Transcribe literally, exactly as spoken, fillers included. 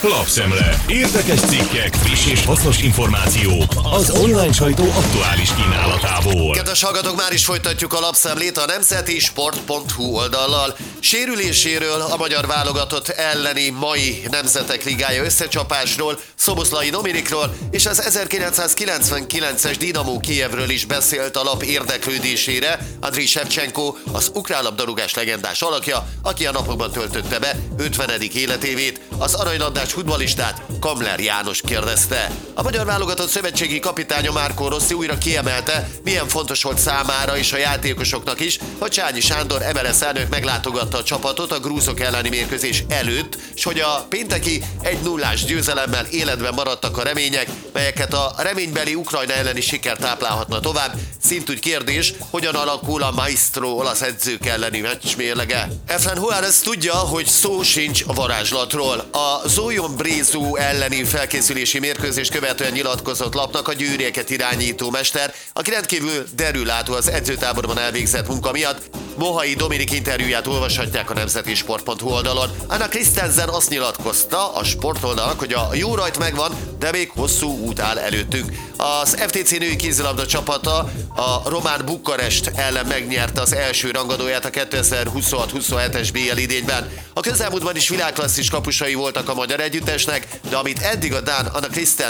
Lapszemle. Érdekes cikkek, friss és hasznos információk az online sajtó aktuális kínálatából. Kedves hallgatók, már is folytatjuk a lapszemlét a nemzeti sport pont hu oldallal. Sérüléséről, a magyar válogatott elleni mai Nemzetek Ligája összecsapásról, Szoboszlai Dominikról és az ezerkilencszázkilencvenkilences Dinamo Kijevről is beszélt a lap érdeklődésére Andriy Shevchenko, az ukrán labdarúgás legendás alakja, aki a napokban töltötte be ötvenedik életévét. Az aranylabdás futballistát Kamler János kérdezte. A magyar válogatott szövetségi kapitánya Marco Rossi újra kiemelte, milyen fontos volt számára és a játékosoknak is, hogy Csányi Sándor em el es elnök meglátogatta a csapatot a grúzok elleni mérkőzés előtt, és hogy a pénteki egy nullás győzelemmel életben maradtak a remények, melyeket a reménybeli Ukrajna elleni siker táplálhatna tovább. Szintúgy kérdés, hogyan alakul a Maestro olasz edzők elleni meccs mérlege. Efren Juárez tudja, hogy szó sincs a varázslatról. A Zoyon Brezó elleni felkészülési mérkőzést követően nyilatkozott lapnak a győrieket irányító mester, aki rendkívül derülátó az edzőtáborban elvégzett munka miatt. Mohai Dominik interjúját olvashatják a nemzeti sport pont hu oldalon. Anna Christensen azt nyilatkozta a sportoldalnak, hogy a jó rajt megvan, de még hosszú út áll előttünk. Az ef té cé női kézilabda csapata a román Bukarest ellen megnyerte az első rangadóját a kétezer-huszonhat huszonhetes bé el idényben. A közelmúltban is világklasszis kapusai voltak a magyar együttesnek, de amit eddig a dán Anna Christensen